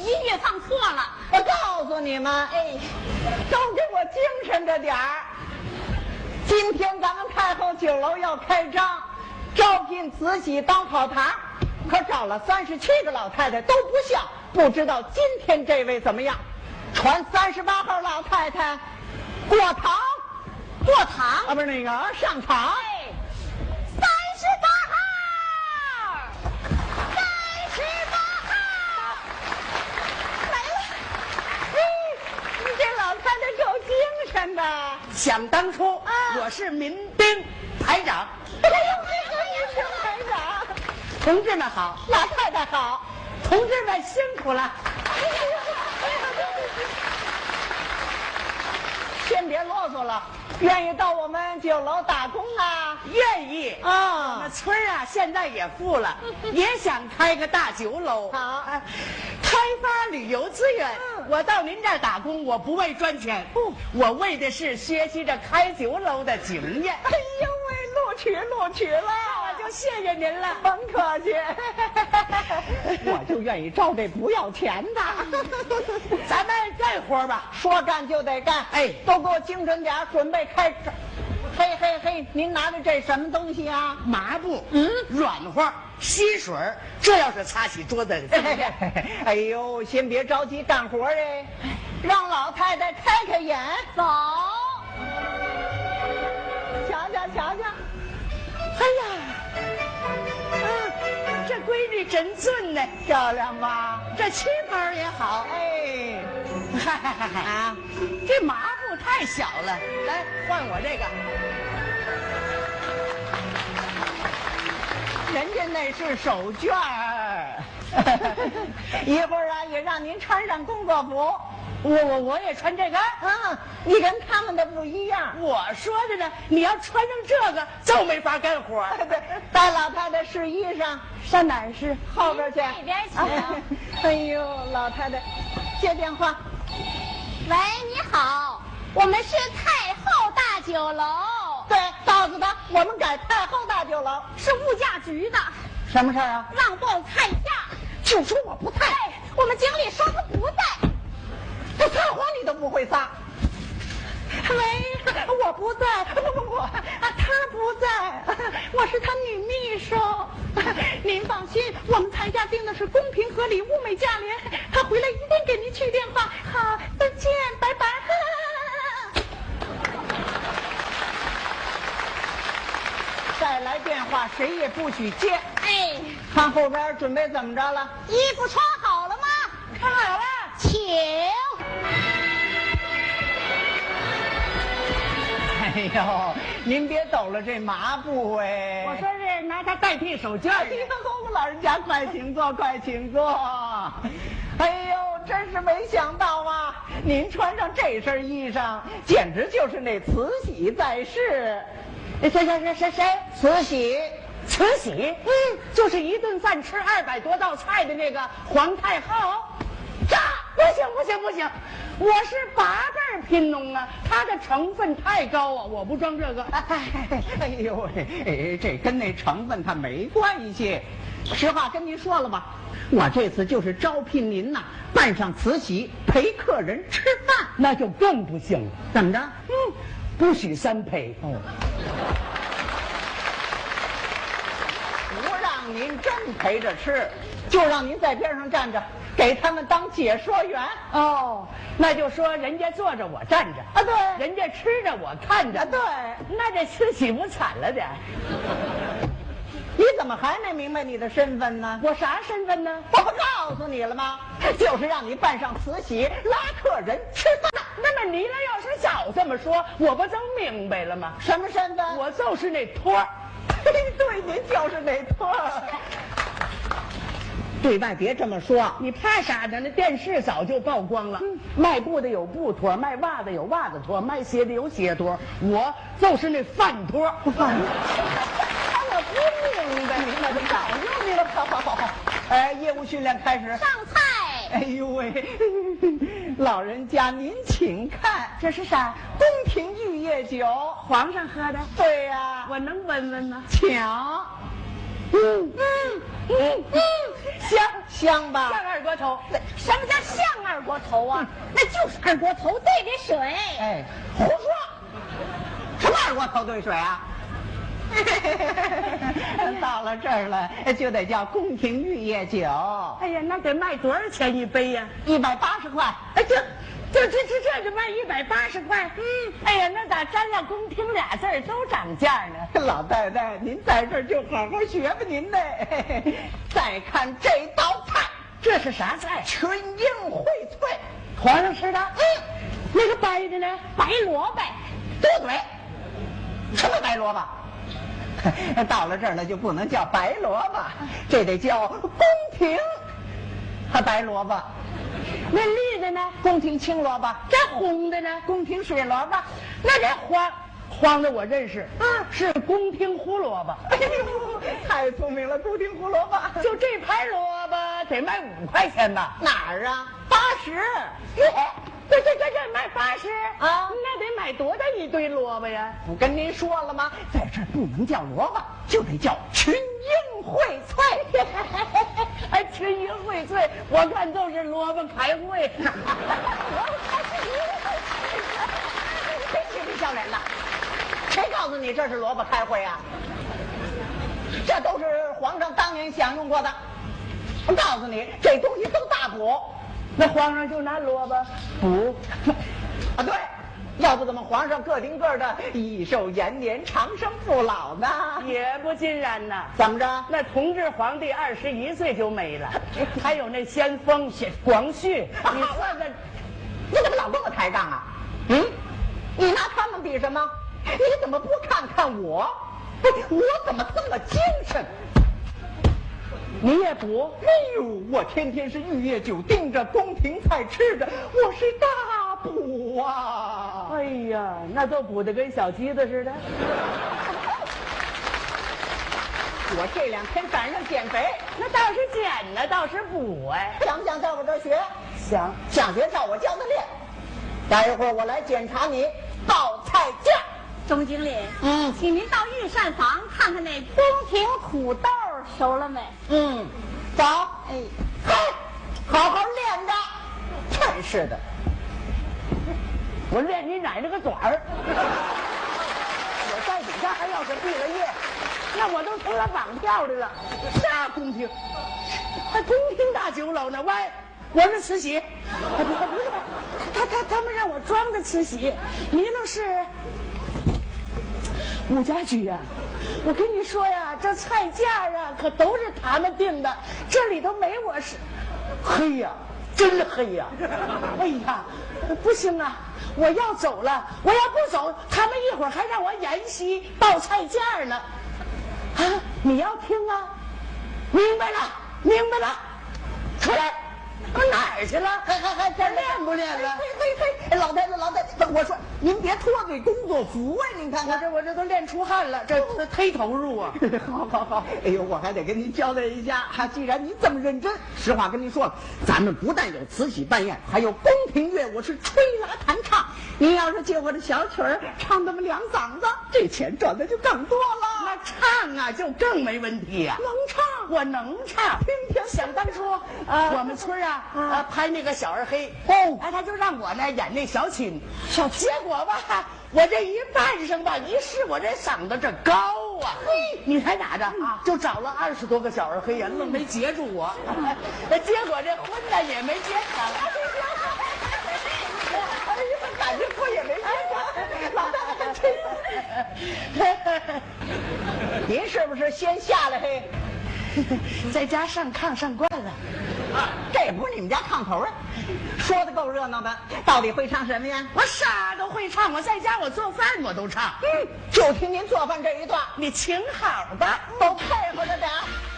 音乐放错了。 我告诉你们， 哎， 都给我精神着点儿。今天咱们太后酒楼要开张，招聘慈禧当跑堂，可找了37个老太太都不像，不知道今天这位怎么样？传38号老太太过堂啊，不是那个上场。 哎，38号来了。 你这老太太够精神的。 想当初，我是民兵排长。 哎呦，民兵排长， 同志们好， 老太太好。 同志们辛苦了。 先别啰嗦了，愿意到我们酒楼打工啊？ 愿意啊我们村啊现在也富了，也想开个大酒楼。 好开发旅游资源。我到您这儿打工，我不为赚钱，我为的是学习着开酒楼的经验。 哎呦喂，录取了， 我就谢谢您了。 甭客气。我就愿意招这不要钱的。 咱们干活吧， 说干就得干。 哎都给我精神点，准备开始。嘿，您拿着这什么东西啊？ 麻布，软和，吸水，这要是擦起桌子， 哎呦，先别着急干活哎，让老太太开眼。 走， 瞧瞧。 哎呀，这闺女真俊呢， 漂亮吧？ 这旗袍也好。 哎， 啊，这麻布太小了，来换我这个。 人家那是手绢儿。一会儿啊，也让您穿上工作服。 我也穿这个。 你跟他们的不一样。 我说的呢，你要穿上这个就没法干活。 对，带老太太试衣裳，上哪儿试？后边去。 那边请。 哎呦，老太太，接电话。 喂，你好，我们是太后大酒楼， 对，告诉他我们改太后大酒楼。 是物价局的， 什么事儿啊？ 让报菜价。 就说我不在。 哎，我们经理说他不在。 这撒谎你都不会撒。喂，我不在，不，他不在，我是他女秘书。您放心，我们菜价定的是公平合理、物美价廉。他回来一定给您去电话。好，再见，拜拜。再来电话，谁也不许接。 哎， 看后边准备怎么着了？ 衣服穿好了吗？ 看好了， 请。 哎呦，您别抖了这麻布哎！ 我说是拿它代替手绢。 哎呦，老人家快请坐，快请坐。哎呦，真是没想到啊！您穿上这身衣裳，简直就是那慈禧在世。谁？慈禧。 慈禧，就是一顿饭吃200多道菜的那个皇太后。这不行，我是8辈贫农啊，它的成分太高啊，我不装这个。 哎呦喂，这跟那成分它没关系。实话跟您说了吧，我这次就是招聘您呐，扮上慈禧陪客人吃饭。 那就更不行了。 怎么着？ 不许3陪。 不让您真陪着吃，就让您在边上站着，给他们当解说员。 哦，那就说人家坐着我站着啊，对， 人家吃着我看着。 对， 那这慈禧不惨了点？ 你怎么还没明白你的身份呢？ 我啥身份呢？ 我不告诉你了吗？就是让你扮上慈禧拉客人吃饭。 那么你要是早这么说，我不就明白了吗？ 什么身份？ 我就是那托儿。 对，您就是那托儿。对外别这么说， 你怕啥呢？那电视早就曝光了。卖布的有布托，卖袜子有袜子托，卖鞋的有鞋托，我就是那饭托。 我不明白，就告诉你了。好。业务训练开始。 上菜。 哎呦喂，老人家您请看， 这是啥？ 宫廷玉液酒， 皇上喝的。 对呀， 我能闻闻吗？ 请。 香吧？ 像二锅头。 什么叫像二锅头啊？那就是二锅头兑的水。 哎，胡说！什么二锅头兑水啊？到了这儿了，就得叫宫廷玉液酒。 哎呀，那得卖多少钱一杯呀 ？180块。 哎，这就卖180块。哎呀，那咋沾了宫廷俩字儿都涨价呢？ 老太太，您在这儿就好好学吧您的。再看这道菜， 这是啥菜？ 群英荟萃， 皇上吃的。那个白的呢？ 白萝卜。 多嘴。什么白萝卜？到了这儿了就不能叫白萝卜，这得叫宫廷白萝卜。 那绿的呢？ 宫廷青萝卜。 这红的呢？ 宫廷水萝卜。 那这黄的我认识，是宫廷胡萝卜。 哎呦，太聪明了，宫廷胡萝卜。 就这盘萝卜得卖5块钱吧？ 哪儿啊？80。 这卖80 啊？ 那得买多大一堆萝卜呀？ 不跟您说了吗？在这儿不能叫萝卜，就得叫群英荟萃。 哎，群英荟萃，我看都是萝卜开会。 谁气不笑脸的？谁告诉你这是萝卜开会啊？这都是皇上当年享用过的。我告诉你，这东西都大补。 那皇上就拿萝卜补啊？对，要不怎么皇上个顶个的益寿延年、长生不老呢？ 也不尽然呐。 怎么着？ 那同治皇帝21岁就没了，还有那先锋广旭，你算算， 你怎么老跟我抬杠啊？你拿他们比什么？你怎么不看看我？我怎么这么精神？ 你也补？ 哎呦，我天天是玉液酒盯着，宫廷菜吃着，我是大补啊！ 哎呀，那都补得跟小鸡子似的。 我这2天赶上减肥， 那倒是减呢，倒是补哎。 想不想在我这儿学？ 想学照我教的练。待一会儿我来检查你报菜价。 钟经理，请您到御膳房看看那宫廷土豆熟了没？ 走。哎，好好练着。真是的， 我练你奶奶个短儿！我在底下还要是毕了业，那我都成了绑票的了。啥宫廷？还宫廷大酒楼呢？喂，我是慈禧。不是，他们让我装着慈禧，你那是武家驹呀。我跟你说呀，这菜价啊可都是他们定的，这里头没我是。黑呀，真黑呀！哎呀，不行啊，我要走了，我要不走，他们一会儿还让我沿袭报菜价呢。啊，你要听啊？明白了，明白了，出来。我哪儿去了？还练不练了？ 嘿，老太太，我说您别脱这工作服啊！您看看， 我这都练出汗了，这忒投入啊！ 好，哎呦，我还得跟您交代一下，既然您这么认真，实话跟您说了，咱们不但有慈禧扮演，还有宫廷乐，我是吹拉弹唱。您要是借我这小曲儿唱那么2嗓子，这钱赚的就更多了。 那唱啊，就更没问题呀。 能唱， 我能唱。 听听， 想当初我们村拍那个小二黑他就让我呢演那小青，结果吧，我这一扮上吧，一试我这嗓子这高啊，你猜咋着？就找了20多个小二黑人，愣没截住我，结果这婚呢也没结成。 哎呀，感情婚也没结成，老大真。您是不是先下来嘿？ 在家上炕上惯了， 这不是你们家炕头啊？说的够热闹的，到底会唱什么呀？ 我啥都会唱，我在家我做饭我都唱。 就听您做饭这一段， 你请好吧， 都配合着点。